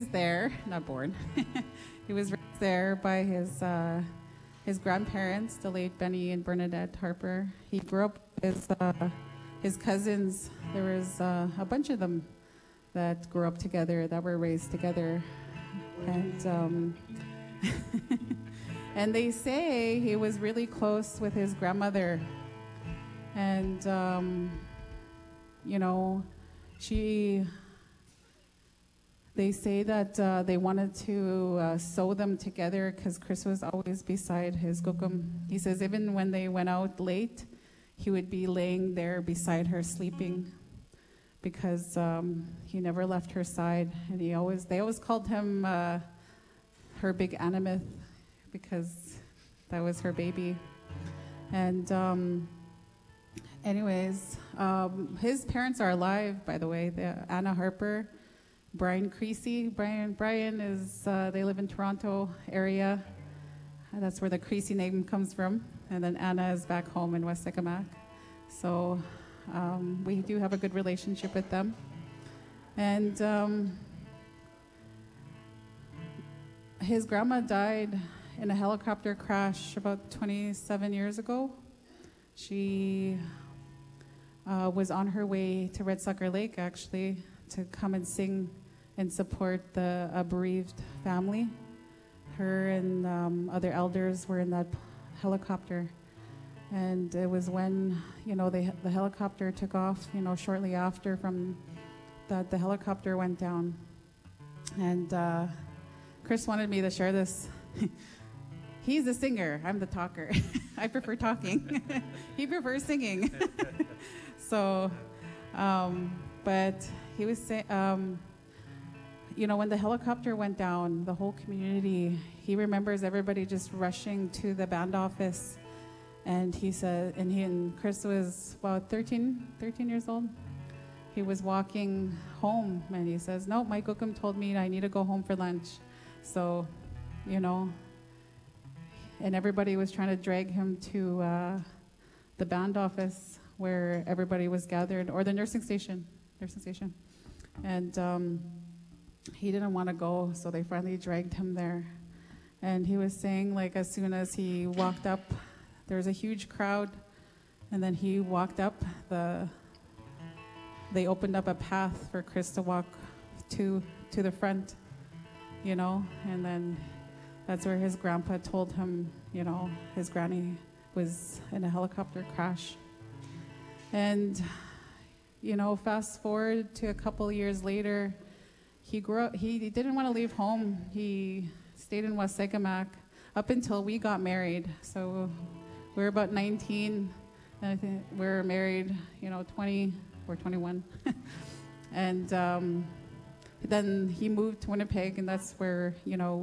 there, not born. He was raised there by his grandparents, the late Benny and Bernadette Harper. He grew up with his cousins. There was a bunch of them that grew up together, that were raised together, and and they say he was really close with his grandmother, and you know, she. They say that they wanted to sew them together because Chris was always beside his gukum. He says even when they went out late, he would be laying there beside her sleeping because he never left her side. And they always called him her big Annamith because that was her baby. And anyways, his parents are alive, by the way, Anna Harper, Brian Creasy. Brian is, they live in Toronto area. That's where the Creasy name comes from. And then Anna is back home in West Sicamac. So we do have a good relationship with them. And his grandma died in a helicopter crash about 27 years ago. She was on her way to Red Sucker Lake, actually, to come and sing and support the bereaved family. Her and other elders were in that helicopter. And it was when, the helicopter took off, shortly after from that the helicopter went down. And Chris wanted me to share this. He's a singer, I'm the talker. I prefer talking. He prefers singing. So, but he was saying, when the helicopter went down, the whole community, he remembers everybody just rushing to the band office. And he said, and Chris was about 13 years old. He was walking home and he says, no, my gukum told me I need to go home for lunch. So, and everybody was trying to drag him to the band office where everybody was gathered, or the nursing station. And he didn't want to go, so they finally dragged him there. And he was saying, like, as soon as he walked up, there was a huge crowd, and then he walked up, they opened up a path for Chris to walk to the front, and then that's where his grandpa told him, his granny was in a helicopter crash. And, fast forward to a couple years later, he grew up, he didn't want to leave home. He stayed in West Sicamac up until we got married. So we were about 19, and I think we were married, 20 or 21. And then he moved to Winnipeg, and that's where,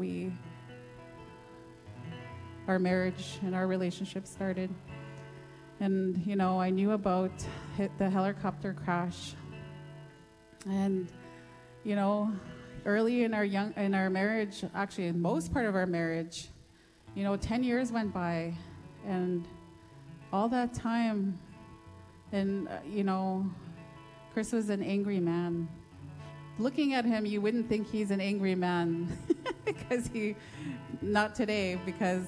our marriage and our relationship started. And, I knew about the helicopter crash. And, early in our marriage, actually in most part of our marriage, 10 years went by, and all that time, and, Chris was an angry man. Looking at him, you wouldn't think he's an angry man, not today, because,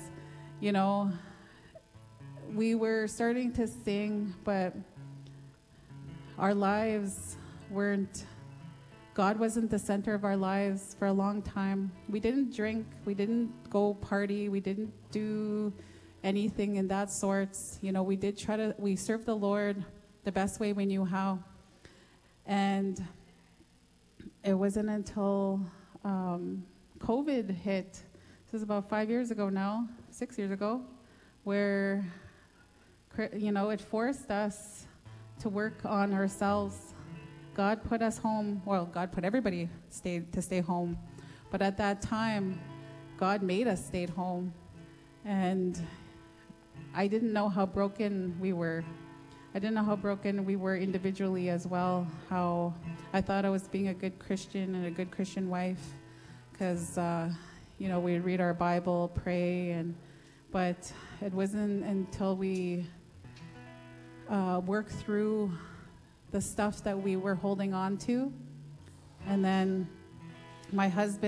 we were starting to sing, but our lives God wasn't the center of our lives for a long time. We didn't drink, we didn't go party, we didn't do anything in that sorts. We served the Lord the best way we knew how. And it wasn't until COVID hit, this is about 6 years ago, where it forced us to work on ourselves. God put us home. Well, God put everybody to stay home. But at that time, God made us stay home. And I didn't know how broken we were. I didn't know how broken we were individually as well. How I thought I was being a good Christian and a good Christian wife. Because, we'd read our Bible, pray, but it wasn't until we worked through the stuff that we were holding on to, and then my husband